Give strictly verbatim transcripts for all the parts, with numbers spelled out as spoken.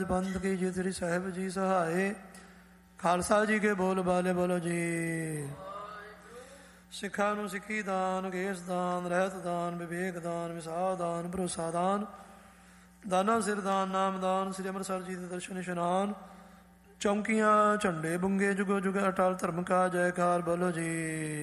पंथ की जी श्री साहिब जी सहाय। खालसा जी के बोल बाले बोलो जी। सिखा नूं सिखी दान, केस दान, रहत दान, विवेक दान, विसाह दान, भरोसा दान, दाना सिर दान, नाम दान, श्री अमृतसर जी के दर्शन इशनान, चौंकियां झंडे बुंगे, जुगो जुग अटल धर्म का जयकार बोलो जी।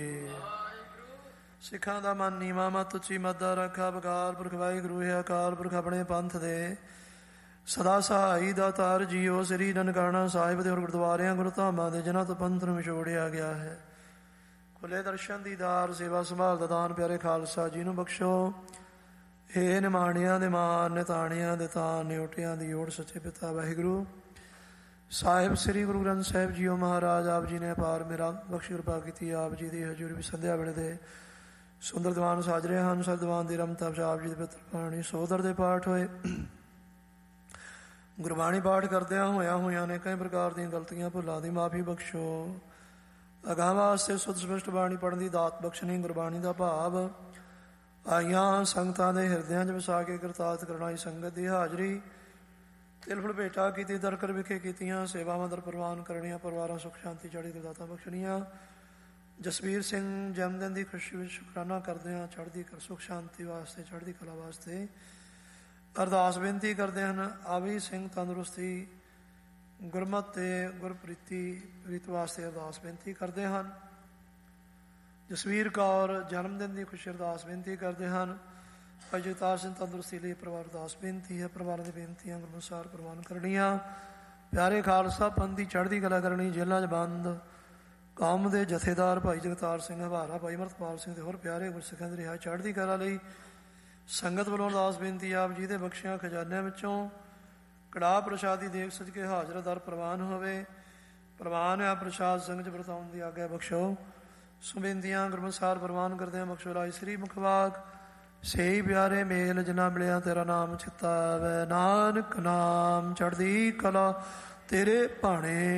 सिखा दा मन नीवा मत उची मत दा रखा बकार, पुरख वाहिगुरू है अकाल पुरख अपने पंथ दे सदा सहाई दातार जीओ। श्री ननकाना साहिब दे और गुरुद्वारियां गुरु धामां दे जिन्हां तो पंथ नूं विछोड़िया गया है। खुले दर्शन दीदार सेवा संभाल दा दान प्यारे खालसा जी नूं बख्शो। हे निमाणियां दे मान, निताणियां दे तान, निउटियां दी ओट सच्चे पिता वाहिगुरू साहिब श्री गुरु ग्रंथ साहिब जीओ महाराज आप जी ने अपार मेरा बख्श कृपा की। आप जी की हजूरी भी संध्या वेले दे सुंदर दीवान साज रहे हैं। सर दीवान की रमता आप जी के पत्र पाणी सोदर के पाठ होए। गुरबाणी पाठ करद्या होया होया ने कई प्रकार दी गलतियां भुलां दी माफ़ी बख्शो। अगां वास्ते सुध स्पष्ट बाणी पढ़न की दात बख्शनी। गुरबाणी का भाव आईयां संगतां दे हिरदियां च वसा के करतारत करना। संगत की हाजरी तिल फुल भेटा की दर कर विखे कीतियां सेवावां दर प्रवान करनियां। परिवारां सुख शांति चढ़ी दातां बख्शनियां। जसवीर सिंह जन्मदिन की खुशी में शुकराना करते हैं। चढ़ती कर सुख शांति वास्ते चढ़ती कला वास्ते अरदास बेनती करते हैं। आवी सिंह तंदुरुस्ती गुरमत गुरप्रीति प्रीत वास्ते अरदास बेनती करते हैं। जसवीर कौर जन्मदिन की खुशी अरदास बेनती करते हैं। भाई जगतार सिंह तंदुरुस्ती लिए परिवार अरदास बेनती है। परिवार की बेनतियां गुरनुसार प्रवान करनियां। प्यारे खालसा पंथी चढ़ती कला करनी। जेलों च बंद कौम के जथेदार भाई जगतार सिंह हवारा, भाई अमृतपाल सिंह ते होर प्यारे गुरसिखां दी रिहाई चढ़ती कला लई संगत वालों अरदास बेनती। आप जी के बख्शियां खजानियां विचों कड़ाह प्रसादी देख सज के हाजर दर प्रवान होवे। प्रवान आ प्रसाद संग च वरताउण दी आग्या बख्शो। सुबेंदियां गुरमसार प्रवान करदे बख्शो। राय श्री मुखवाग सेई प्यारे मेल जिना मिलिया तेरा नाम चिता आवे। नानक नाम चढ़दी कला तेरे भाणे।